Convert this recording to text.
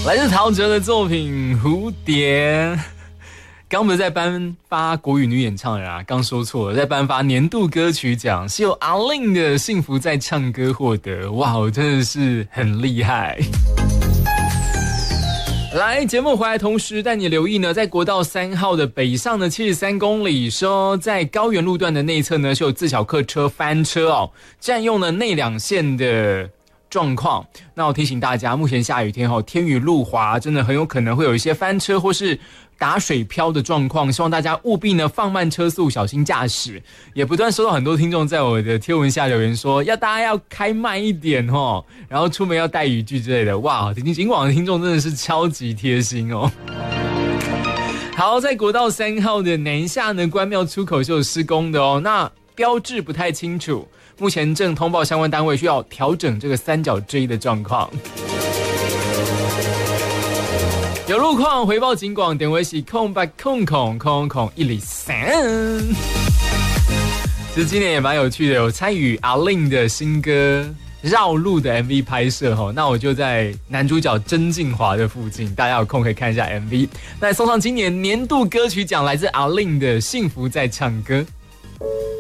来自陶喆的作品《蝴蝶》。刚不是在颁发国语女演唱人啊，刚说错了，在颁发年度歌曲奖，是由阿令的《幸福在唱歌》获得。哇，真的是很厉害。来，节目回来同时带你留意呢，在国道3号的北上的73公里，说在高原路段的内侧呢，是有自小客车翻车哦，占用了内两线的状况。那我提醒大家，目前下雨天后，天雨路滑，真的很有可能会有一些翻车或是打水漂的状况，希望大家务必呢放慢车速，小心驾驶。也不断收到很多听众在我的贴文下留言说，大家要开慢一点哦，然后出门要带雨具之类的。哇，警广的听众真的是超级贴心哦。好，在国道3号的南下呢，关庙出口是有施工的哦，那标志不太清楚，目前正通报相关单位需要调整这个三角锥的状况。有路况回报警广，点为是0800000103。其实今年也蛮有趣的，有参与阿令的新歌绕路的 MV 拍摄齁，那我就在男主角曾敬骅的附近，大家有空可以看一下 MV。那送上今年年度歌曲奖，来自阿令的《幸福在唱歌》。